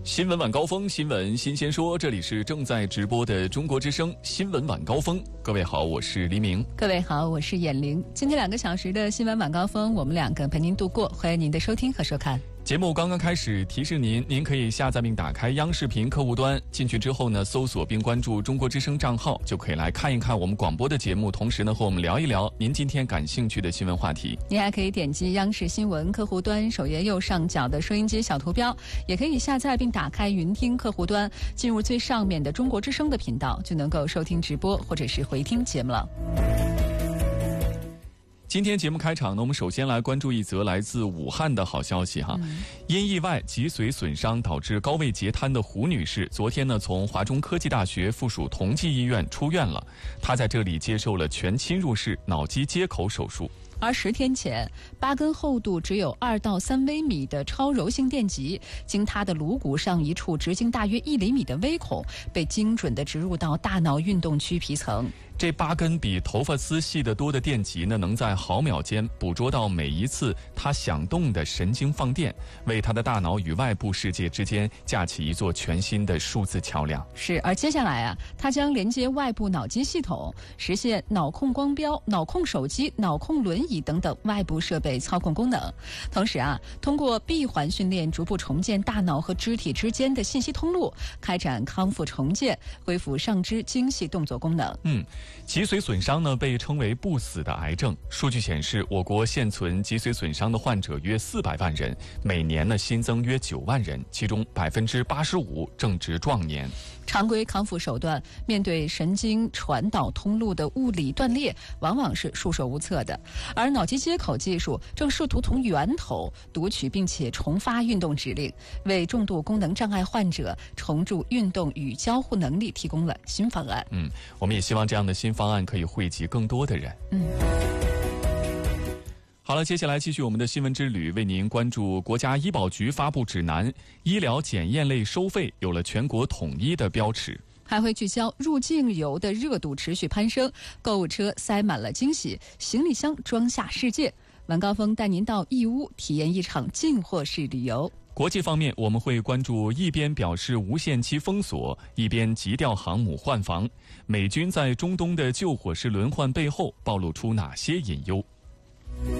新闻晚高峰，新闻新鲜说，这里是正在直播的中国之声新闻晚高峰。各位好，我是黎明。 各位好，我是闫玲。今天2个小时的新闻晚高峰，我们2个陪您度过，欢迎您的收听和收看。 节目刚刚开始，提示您可以下载并打开央视频客户端，进去之后呢，搜索并关注中国之声账号，就可以来看一看我们广播的节目，同时呢，和我们聊一聊您今天感兴趣的新闻话题。 您还可以点击央视新闻客户端首页右上角的收音机小图标，也可以下载并打开云听客户端，进入最上面的中国之声的频道，就能够收听直播或者是回听节目了。 今天节目开场呢，我们首先来关注一则来自武汉的好消息哈。因意外脊髓损伤导致高位截瘫的胡女士，昨天呢从华中科技大学附属同济医院出院了。她在这里接受了全侵入式脑机接口手术。 而10天前，8根厚度只有2到3微米的超柔性电极，经她的颅骨上一处直径大约1厘米的微孔，被精准地植入到大脑运动区皮层。 这8根比头发丝细得多的电极呢，能在毫秒间捕捉到每一次它响动的神经放电，为他的大脑与外部世界之间架起一座全新的数字桥梁。 是，而接下来它将连接外部脑机系统，实现脑控光标、脑控手机、脑控轮椅等等外部设备操控功能。同时通过闭环训练，逐步重建大脑和肢体之间的信息通路，开展康复重建，恢复上肢精细动作功能。 脊髓损伤呢被称为不死的癌症。数据显示，我国现存脊髓损伤的患者约400万人，每年呢新增约9万人，其中85%正值壮年。 常规康复手段面对神经传导通路的物理断裂，往往是束手无策的。而脑机接口技术正试图从源头读取并且重发运动指令，为重度功能障碍患者重铸运动与交互能力提供了新方案。 我们也希望这样的新方案可以惠及更多的人。好了，接下来继续我们的新闻之旅，为您关注国家医保局发布指南，医疗检验类收费有了全国统一的标尺。 还会聚焦入境游的热度持续攀升，购物车塞满了惊喜，行李箱装下世界。晚高峰带您到义乌体验一场进货式旅游。 国际方面，我们会关注一边表示无限期封锁，一边急调航母换防。美军在中东的救火式轮换背后暴露出哪些隐忧？